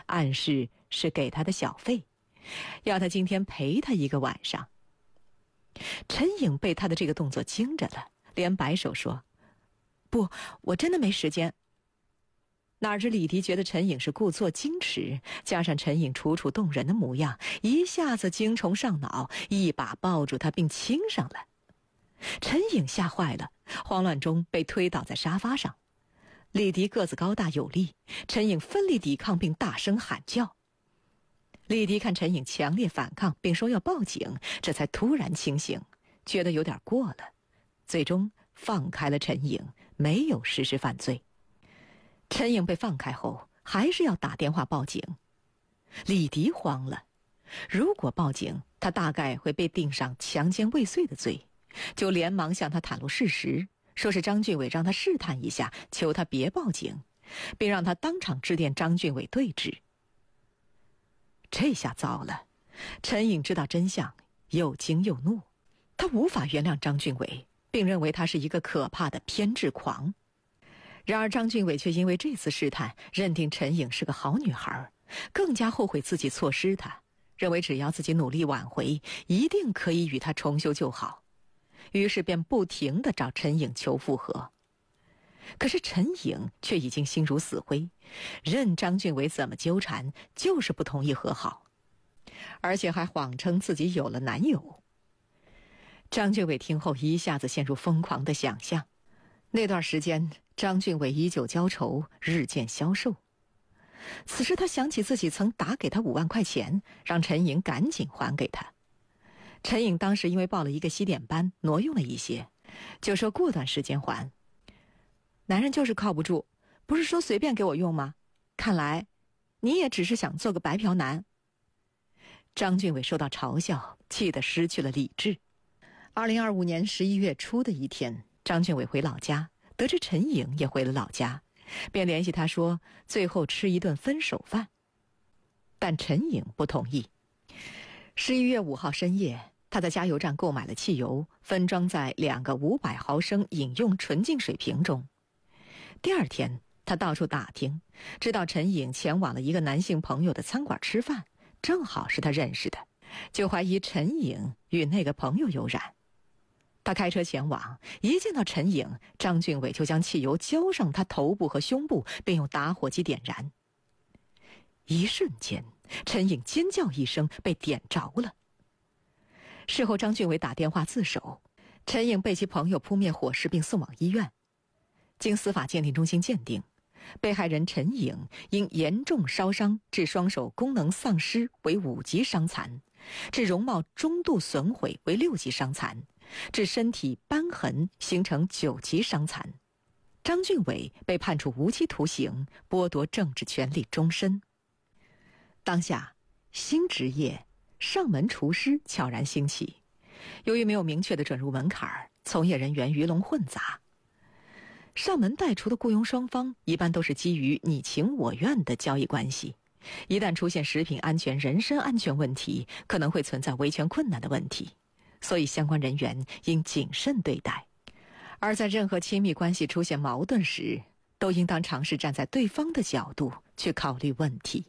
暗示是给他的小费，要他今天陪他一个晚上。陈颖被他的这个动作惊着了，连摆手说：“不，我真的没时间。”哪知李迪觉得陈颖是故作矜持，加上陈颖楚楚动人的模样，一下子精虫上脑，一把抱住她并亲上了。陈颖吓坏了，慌乱中被推倒在沙发上。李迪个子高大有力，陈颖奋力抵抗并大声喊叫。李迪看陈颖强烈反抗并说要报警，这才突然清醒，觉得有点过了，最终放开了陈颖，没有实施犯罪。陈颖被放开后还是要打电话报警。李迪慌了，如果报警，他大概会被定上强奸未遂的罪，就连忙向他袒露事实，说是张俊伟让他试探一下，求他别报警，并让他当场致电张俊伟对质。这下糟了，陈颖知道真相，又惊又怒，他无法原谅张俊伟，并认为他是一个可怕的偏执狂。然而张俊伟却因为这次试探，认定陈颖是个好女孩，更加后悔自己错失她，认为只要自己努力挽回，一定可以与她重修旧好，于是便不停地找陈颖求复合。可是陈颖却已经心如死灰，任张俊伟怎么纠缠，就是不同意和好，而且还谎称自己有了男友。张俊伟听后一下子陷入疯狂的想象，那段时间张俊伟以酒浇愁，日渐消瘦。此时他想起自己曾打给他5万块钱，让陈颖赶紧还给他。陈颖当时因为报了一个西点班，挪用了一些，就说过段时间还。男人就是靠不住，不是说随便给我用吗？看来你也只是想做个白嫖男。张俊伟受到嘲笑，气得失去了理智。2025年11月初的一天，张俊伟回老家，得知陈颖也回了老家，便联系他说最后吃一顿分手饭。但陈颖不同意。11月5号深夜，他在加油站购买了汽油，分装在2个500毫升饮用纯净水瓶中。第二天，他到处打听，知道陈颖前往了一个男性朋友的餐馆吃饭，正好是他认识的，就怀疑陈颖与那个朋友有染。他开车前往，一见到陈颖，张俊伟就将汽油浇上他头部和胸部，并用打火机点燃。一瞬间，陈颖尖叫一声，被点着了。事后张俊伟打电话自首，陈颖被其朋友扑灭火势并送往医院。经司法鉴定中心鉴定，被害人陈颖因严重烧伤致双手功能丧失为5级伤残，致容貌中度损毁为6级伤残，致身体瘢痕形成9级伤残。张俊伟被判处无期徒刑，剥夺政治权利终身。当下，新职业上门厨师悄然兴起，由于没有明确的准入门槛，从业人员鱼龙混杂。上门代厨的雇佣双方一般都是基于你情我愿的交易关系，一旦出现食品安全、人身安全问题，可能会存在维权困难的问题，所以相关人员应谨慎对待。而在任何亲密关系出现矛盾时，都应当尝试站在对方的角度去考虑问题。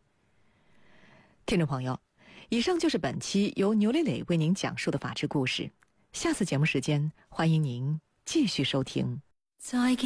听众朋友，以上就是本期由牛磊磊为您讲述的法治故事。下次节目时间，欢迎您继续收听。 再见。